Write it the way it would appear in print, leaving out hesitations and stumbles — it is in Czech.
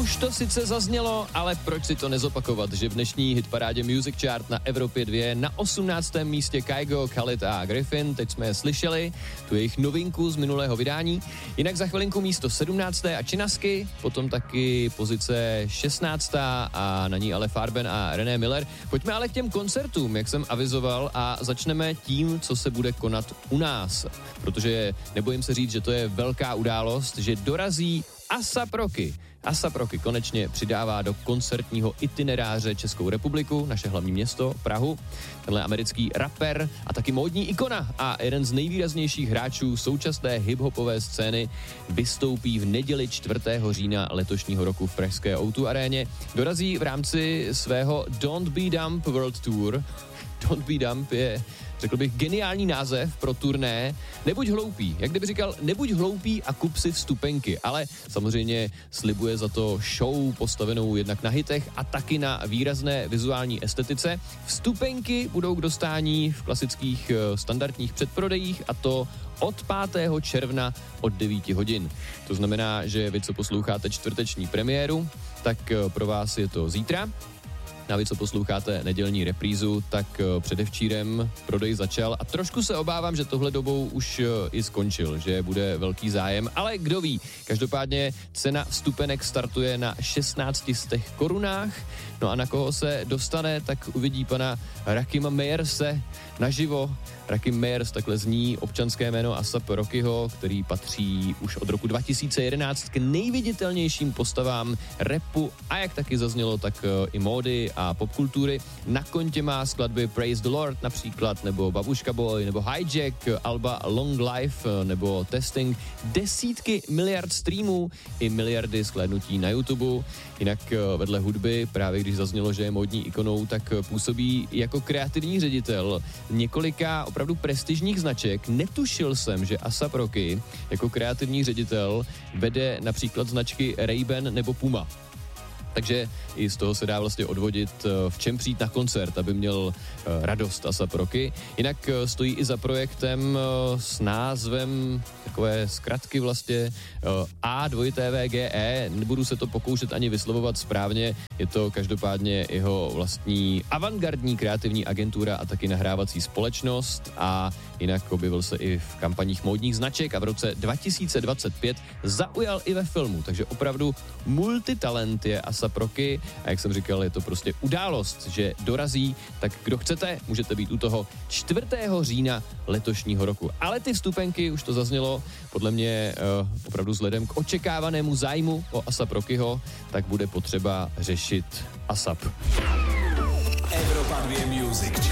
Už to sice zaznělo, ale proč si to nezopakovat, že v dnešní hitparádě Music Chart na Evropě 2 na 18. místě Kygo, Khalid a Griffin, teď jsme je slyšeli, tu jejich novinku z minulého vydání. Jinak za chvilinku místo 17. a Činasky, potom taky pozice 16. a na ní ale Farben a René Miller. Pojďme ale k těm koncertům, jak jsem avizoval, a začneme tím, co se bude konat u nás, protože nebojím se říct, že to je velká událost, že dorazí ASAP Rocky. ASAP Rocky konečně přidává do koncertního itineráře Českou republiku, naše hlavní město, Prahu. Tenhle americký rapper a taky módní ikona a jeden z nejvýraznějších hráčů současné hiphopové scény vystoupí v neděli 4. října letošního roku v pražské O2 aréně. Dorazí v rámci svého Don't Be Dumb World Tour. Don't Be Dumb je, řekl bych, geniální název pro turné. Nebuď hloupý, jak kdyby říkal, nebuď hloupý a kup si vstupenky, ale samozřejmě slibuje za to show postavenou jednak na hitech a taky na výrazné vizuální estetice. Vstupenky budou k dostání v klasických standardních předprodejích, a to od 5. června od 9 hodin. To znamená, že vy, co posloucháte čtvrteční premiéru, tak pro vás je to zítra. A vy, co posloucháte nedělní reprízu, tak předevčírem prodej začal a trošku se obávám, že tohle dobou už i skončil, že bude velký zájem, ale kdo ví. Každopádně cena vstupenek startuje na 1600 korunách, no a na koho se dostane, tak uvidí pana Rakima Meyerse naživo. Rakim Meyers, takhle zní občanské jméno ASAP Rockyho, který patří už od roku 2011 k nejviditelnějším postavám rapu a jak taky zaznělo, tak i módy a popkultury. Na kontě má skladby Praise the Lord například, nebo Babuška Boy, nebo Hijack, alba Long Life, nebo Testing, desítky miliard streamů i miliardy shlédnutí na YouTube. Jinak vedle hudby, právě když zaznělo, že je módní ikonou, tak působí jako kreativní ředitel několika opravdu prestižních značek. Netušil jsem, že ASAP Rocky jako kreativní ředitel vede například značky Ray-Ban nebo Puma. Takže i z toho se dá vlastně odvodit, v čem přijít na koncert, aby měl radost ASAP Rocky. Jinak stojí i za projektem s názvem takové zkratky vlastně A2TVGE. Nebudu se to pokoušet ani vyslovovat správně, je to každopádně jeho vlastní avantgardní kreativní agentura a taky nahrávací společnost, a jinak objevil se i v kampaních módních značek a v roce 2025 zaujal i ve filmu, takže opravdu multitalent je ASAP Rocky a jak jsem říkal, je to prostě událost, že dorazí, tak kdo chcete, můžete být u toho 4. října letošního roku. Ale ty vstupenky, už to zaznělo, podle mě opravdu vzhledem k očekávanému zájmu o ASAP Rockyho, tak bude potřeba řešit ASAP. Evropa 2 Music